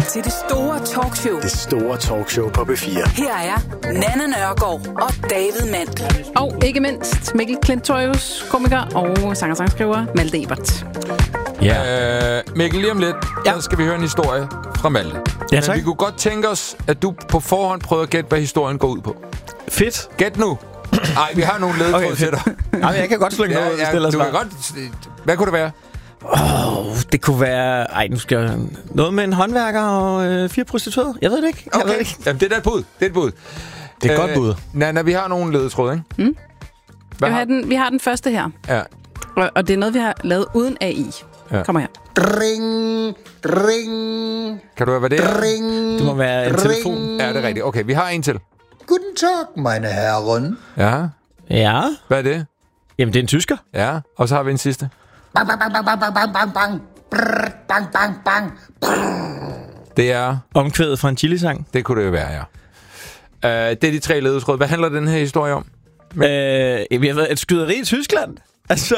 til det store talkshow. Det store talkshow på P4. Her er Nanna Nørgaard og David Mandt. Og ikke mindst Mikkel Klintorius, komiker og sanger-sangskriver Malte Ebert. Ja. Mikkel, lige om lidt, så skal vi høre en historie fra Malte. Ja, tak. Men vi kunne godt tænke os, at du på forhånd prøvede at gætte, hvad historien går ud på. Fedt. Gæt nu. Nej, vi har nogle ledetråd til dig. Jamen, jeg kan godt slå noget, hvis det ellers du var. kan godt. Hvad kunne det være? Det kunne være... Ej, nu skal jeg... Noget med en håndværker og 4 prostituerede. Jeg ved det ikke. Okay. Jamen, det er da et bud. Det er et bud. Det er et godt bud. Nanna, vi har nogle ledetråd, ikke? Vi har den første her. Ja. Og det er noget, vi har lavet uden AI. Ja. Kommer her. Ring, ring, Kan du høre, hvad det er? ring. Det må være en telefon. Ja, det er rigtigt. Okay, vi har en til. Guten Tag, meine Herren. Ja. Ja. Hvad er det? Jamen, det er en tysker. Ja. Og så har vi en sidste. Bang, bang, bang, bang, bang, bang, bang, bang. Brrr, bang, bang, bang. Det er... Omkvædet fra en chilisang. Det kunne det jo være, ja. Det er de 3 ledetråd. Hvad handler den her historie om? Vi har været et skyderi i Tyskland. Altså...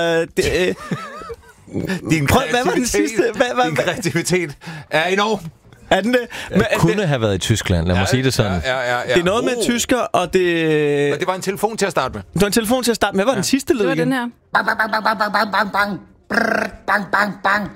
Din hvad var den sidste? Din kreativitet er enorm. Er den det? Men, kunne have været i Tyskland, lad mig sige det sådan. Ja. Det er noget med tysker, og det... Og det var en telefon til at starte med. Det var en telefon til at starte med. Hvad var den sidste led Det var igen? den her. Bang, bang, bang, bang, bang, bang, bang, bang. Brrr, bang, bang, bang.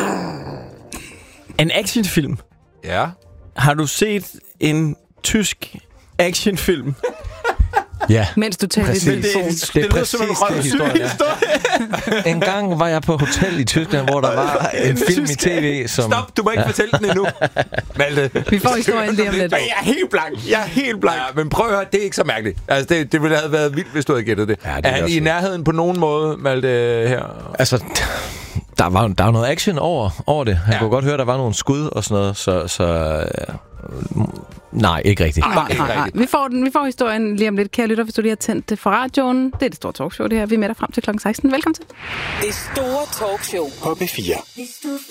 En actionfilm. Ja. Har du set en tysk actionfilm? Ja, Mens du taler i præcis. telefon. Det er præcis det historie. En gang var jeg på hotel i Tyskland, hvor der var en film i tv, som... Stop, du må ikke fortælle den endnu. Malte. Vi får historien lige om lidt. Jeg er helt blank. Ja, men prøv at høre, det er ikke så mærkeligt. Altså, det ville have været vildt, hvis du havde gættet det. Ja, det er er han også i nærheden på nogen måde, Malte, her? Altså, der var noget action over det. Han kunne godt høre, der var nogle skud og sådan noget, så nej, ikke rigtigt. Nej. Vi får historien lige om lidt. Kære lytter, hvis du lige har tændt det fra radioen. Det er det store talkshow, det her. Vi er med dig frem til kl. 16. Velkommen til. Det store talkshow På P4. Hvis du